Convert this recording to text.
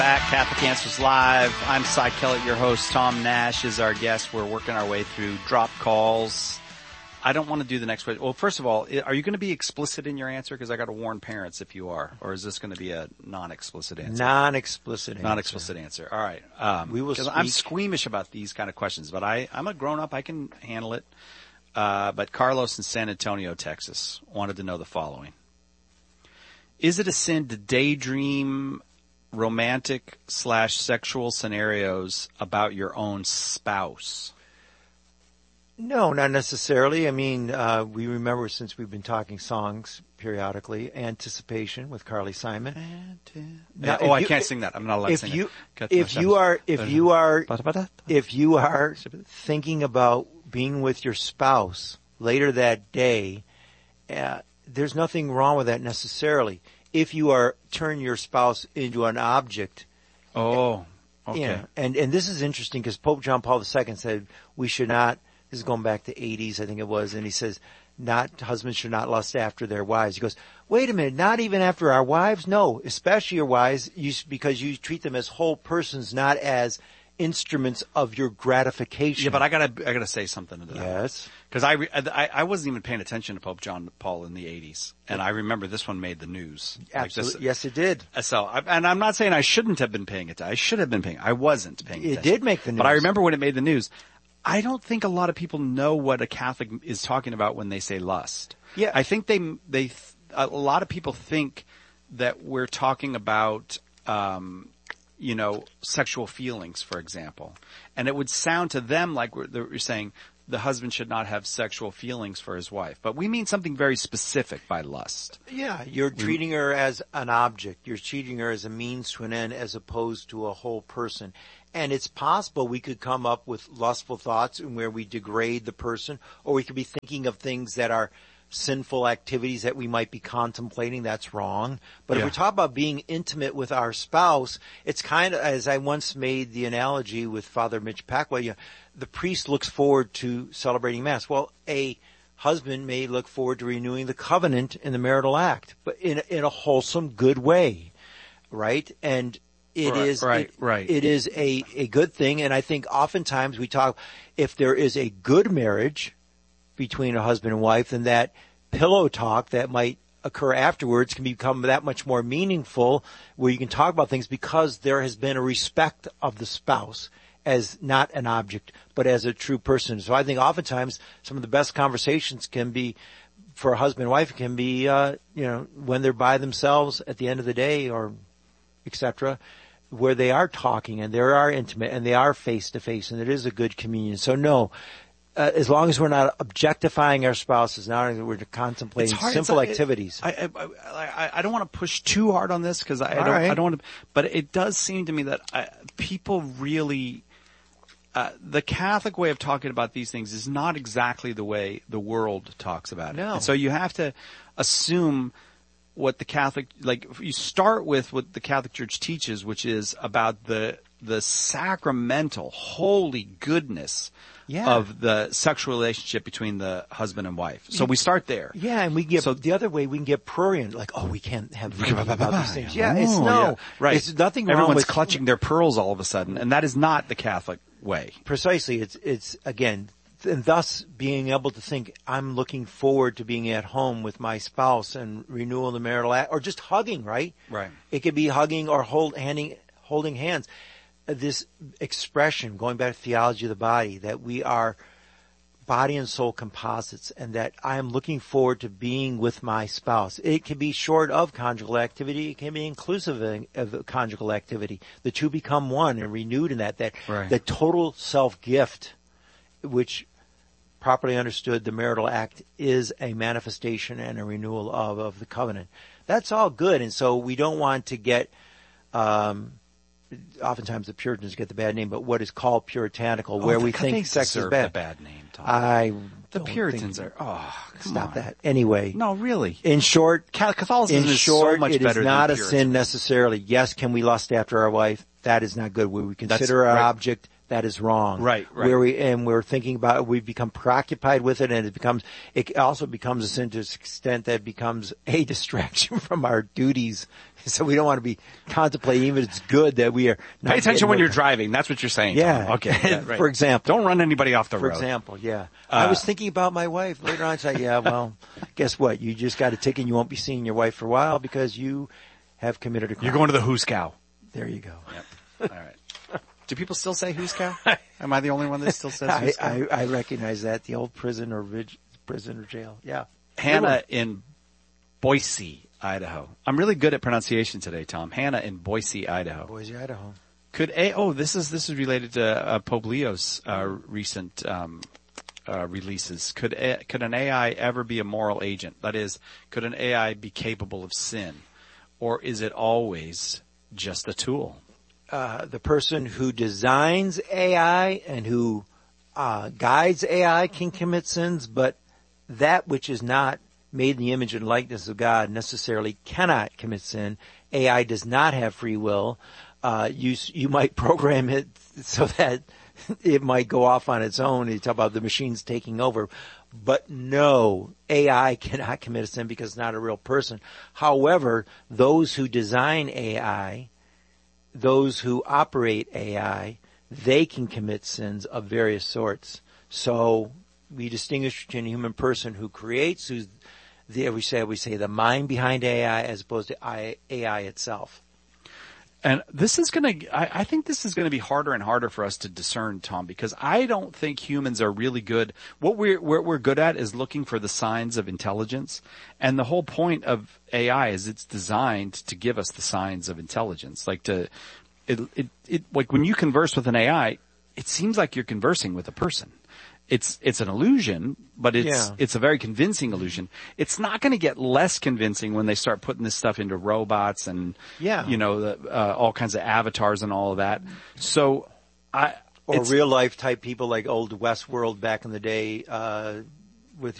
Back, Catholic Answers Live. I'm Cy Kellett, your host. Tom Nash is our guest. We're working our way through drop calls. I don't want to do the next question. Well, first of all, are you going to be explicit in your answer? Because I got to warn parents if you are. Or is this going to be a non-explicit answer? Non-explicit answer. Non-explicit answer. All right. We will speak. I'm squeamish about these kind of questions, but I'm a grown-up. I can handle it. But Carlos in San Antonio, Texas, wanted to know the following. Is it a sin to daydream romantic/sexual scenarios about your own spouse? No, not necessarily. I mean, we remember, since we've been talking songs periodically, Anticipation with Carly Simon. Now, I can't sing that. I'm not allowed to sing it. If you are thinking about being with your spouse later that day, there's nothing wrong with that necessarily. If you turn your spouse into an object. Oh, okay. Yeah, and this is interesting because Pope John Paul II said we should not, this is going back to 80s, I think it was, and he says, husbands should not lust after their wives. He goes, wait a minute, not even after our wives? No, especially your wives, because you treat them as whole persons, not as instruments of your gratification. Yeah, but I gotta say something to that. Yes. Because I wasn't even paying attention to Pope John Paul in the 80s. And I remember this one made the news. Absolutely. Yes, it did. So, and I'm not saying I shouldn't have been paying attention. I should have been paying. I wasn't paying attention. It did make the news. But I remember when it made the news. I don't think a lot of people know what a Catholic is talking about when they say lust. Yeah. I think a lot of people think that we're talking about, sexual feelings, for example. And it would sound to them like we're saying the husband should not have sexual feelings for his wife. But we mean something very specific by lust. Yeah, you're treating her as an object. You're treating her as a means to an end as opposed to a whole person. And it's possible we could come up with lustful thoughts in where we degrade the person, or we could be thinking of things that are sinful activities that we might be contemplating. That's wrong. But if we talk about being intimate with our spouse, it's kind of, as I once made the analogy with Father Mitch Packway, the priest looks forward to celebrating Mass. Well, a husband may look forward to renewing the covenant in the marital act, but in a wholesome, good way, right? And it is a good thing. And I think oftentimes we talk, if there is a good marriage between a husband and wife, then that pillow talk that might occur afterwards can become that much more meaningful, where you can talk about things because there has been a respect of the spouse as not an object, but as a true person. So I think oftentimes some of the best conversations can be, for a husband and wife, can be, when they're by themselves at the end of the day, or etc., where they are talking and they are intimate and they are face to face, and it is a good communion. So no, as long as we're not objectifying our spouses, not we're contemplating simple activities. I don't want to push too hard on this because I don't want to, but it does seem to me that people really, the Catholic way of talking about these things is not exactly the way the world talks about it. No. And so you have to assume what the Catholic, you start with what the Catholic Church teaches, which is about the sacramental, holy goodness of the sexual relationship between the husband and wife. So we start there. Yeah, and we get, the other way we can get prurient, we can't have about these things. Yeah, right. It's nothing wrong Everyone's with clutching their pearls all of a sudden, and that is not the Catholic way. Precisely. It's again, and thus being able to think, I'm looking forward to being at home with my spouse and renewal of the marital act, or just hugging, right? Right. It could be hugging or holding hands. This expression, going back to theology of the body, that we are body and soul composites, and that I am looking forward to being with my spouse. It can be short of conjugal activity. It can be inclusive of conjugal activity. The two become one and renewed in that the total self-gift, which properly understood, the marital act is a manifestation and a renewal of the covenant. That's all good. And so we don't want to get, oftentimes the Puritans get the bad name, but what is called puritanical, where we think sex is bad. The bad name, Tom. The Puritans are, stop that. Anyway. No, really. In short, Catholicism is so much it better is not than a sin necessarily. Yes, can we lust after our wife? that is not good. Where we consider an object, that is wrong. Right. We're thinking about it, we become preoccupied with it, and it also becomes, to an extent, that becomes a distraction from our duties. So we don't want to be contemplating, even if it's good that we are not. Pay attention when you're driving. That's what you're saying. Yeah. Tom. Okay. Yeah, right. For example. Don't run anybody off the road. For example, yeah. I was thinking about my wife later on. I said, yeah, well, guess what? You just got a ticket and you won't be seeing your wife for a while because you have committed a crime. You're going to the Hooskow. There you go. Yep. All right. Do people still say Hooskow? Am I the only one that still says Hooskow? I recognize that. The old prison or jail. Yeah. Hannah in Boise, Idaho. I'm really good at pronunciation today, Tom. Hannah in Boise, Idaho. Boise, Idaho. This is related to Pope Leo's recent releases. Could an AI ever be a moral agent? That is, could an AI be capable of sin, or is it always just a tool? The person who designs AI and who guides AI can commit sins, but that which is not made in the image and likeness of God necessarily cannot commit sin. AI does not have free will. You might program it so that it might go off on its own. You talk about the machines taking over. But no, AI cannot commit a sin because it's not a real person. However, those who design AI, those who operate AI, they can commit sins of various sorts. So we distinguish between a human person who creates, we say the mind behind AI as opposed to AI itself. And I think this is going to be harder and harder for us to discern, Tom, because I don't think humans are really good. What we're good at is looking for the signs of intelligence. And the whole point of AI is it's designed to give us the signs of intelligence. Like like when you converse with an AI, it seems like you're conversing with a person. It's an illusion, but it's a very convincing illusion. It's not going to get less convincing when they start putting this stuff into robots and all kinds of avatars and all of that. So real life type people like old Westworld back in the day,